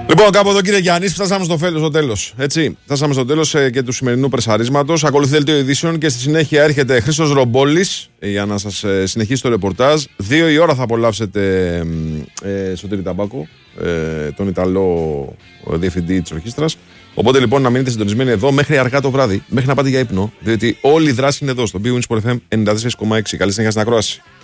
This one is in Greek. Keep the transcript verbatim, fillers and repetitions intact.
Λοιπόν, κάπου εδώ κύριε Γιάννη, φτάσαμε στο, στο τέλος. Έτσι, φτάσαμε στο τέλος ε, και του σημερινού πρεσαρίσματος. Ακολουθεί δελτίο ειδήσεων και στη συνέχεια έρχεται Χρήστος Ρομπόλης ε, για να σας ε, συνεχίσει το ρεπορτάζ. Δύο η ώρα θα απολαύσετε ε, ε, Σωτήρη Ταμπάκο, ε, τον Ιταλό διευθυντή της ορχήστρας. Οπότε λοιπόν να μείνετε συντονισμένοι εδώ μέχρι αργά το βράδυ, μέχρι να πάτε για ύπνο, διότι όλη η δράση είναι εδώ στο Big Win Sport εφ εμ ενενήντα τέσσερα κόμμα έξι. Καλή συνέχεια στην ακρόαση.